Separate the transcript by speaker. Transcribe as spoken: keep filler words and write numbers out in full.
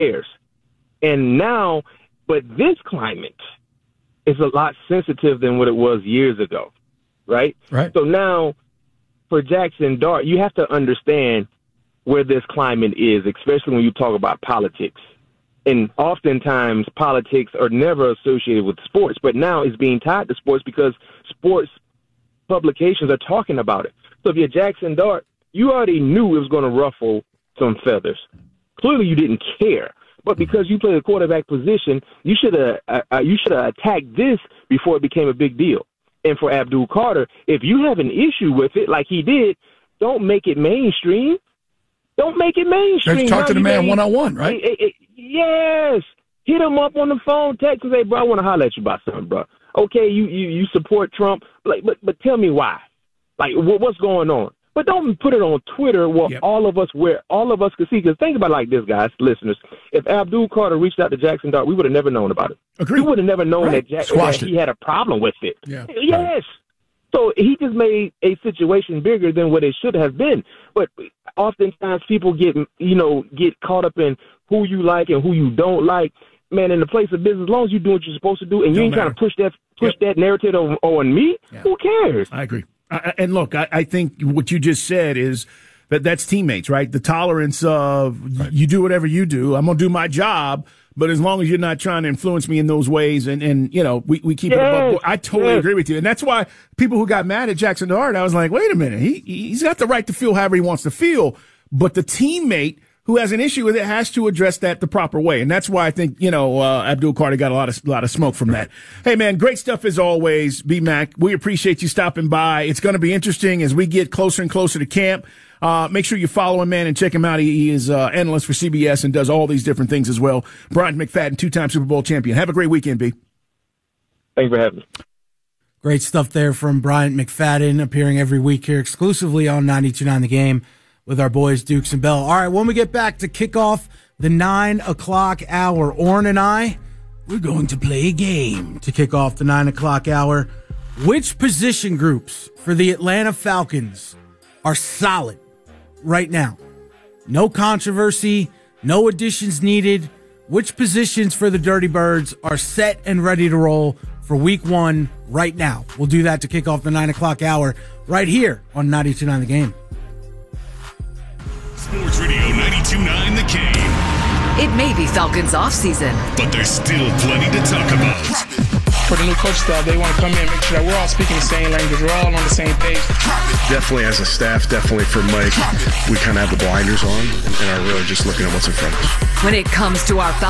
Speaker 1: cares. And now, but this climate is a lot sensitive than what it was years ago, right?
Speaker 2: Right.
Speaker 1: So now, for Jackson Dart, you have to understand where this climate is, especially when you talk about politics. And oftentimes, politics are never associated with sports, but now it's being tied to sports because sports publications are talking about it. So if you're Jackson Dart, you already knew it was going to ruffle some feathers. Clearly, you didn't care. But because you play the quarterback position, you should have uh, you should have attacked this before it became a big deal. And for Abdul Carter, if you have an issue with it, like he did, don't make it mainstream. Don't make it mainstream.
Speaker 2: Talk to the man one on one, right?
Speaker 1: It, it, it, yes, hit him up on the phone, text and say, "Bro, I want to holler at you about something, bro. Okay, you you, you support Trump, like, but but tell me why. Like, what, what's going on?" But don't put it on Twitter where
Speaker 2: yep.
Speaker 1: all of us where all of us could see. Because think about it like this, guys, listeners. If Abdul Carter reached out to Jackson Dart, we would have never known about it.
Speaker 2: Agreed.
Speaker 1: We would have never known
Speaker 2: right.
Speaker 1: that, Jack, that he had a problem with it.
Speaker 2: Yeah.
Speaker 1: Yes.
Speaker 2: Right.
Speaker 1: So he just made a situation bigger than what it should have been. But oftentimes people get, you know, get caught up in who you like and who you don't like. Man, in the place of business, as long as you're doing what you're supposed to do and you ain't trying to push that push yep. that narrative on, on me, yeah. who cares?
Speaker 2: I agree. I, and look, I, I think what you just said is that that's teammates, right? The tolerance of right. you do whatever you do. I'm going to do my job, but as long as you're not trying to influence me in those ways and, and you know, we, we keep yes. it above board. I totally yes. agree with you. And that's why people who got mad at Jackson Dart, I was like, wait a minute. He, he's got the right to feel however he wants to feel, but the teammate who has an issue with it has to address that the proper way. And that's why I think, you know, uh, Abdul Carter got a lot of, lot of smoke from that. Hey, man, great stuff as always, B-Mac. We appreciate you stopping by. It's going to be interesting as we get closer and closer to camp. Uh, make sure you follow him, man, and check him out. He, he is uh, analyst for C B S and does all these different things as well. Bryant McFadden, two-time Super Bowl champion. Have a great weekend, B.
Speaker 1: Thanks for having me.
Speaker 3: Great stuff there from Bryant McFadden, appearing every week here exclusively on ninety-two point nine The Game with our boys Dukes and Bell. All right, when we get back to kick off the nine o'clock hour, Orrin and I, we're going to play a game to kick off the nine o'clock hour. Which position groups for the Atlanta Falcons are solid right now? No controversy, no additions needed. Which positions for the Dirty Birds are set and ready to roll for week one right now? We'll do that to kick off the nine o'clock hour right here on ninety-two point nine The Game.
Speaker 4: Sports Radio ninety-two point nine The Game.
Speaker 5: It may be Falcons off-season,
Speaker 4: but there's still plenty to talk about.
Speaker 6: For the new coach staff, they want to come in and make sure that we're all speaking the same language. We're all on the same page.
Speaker 7: Definitely as a staff, definitely for Mike, we kind of have the blinders on and are really just looking at what's in front of us.
Speaker 5: When it comes to our Falcons,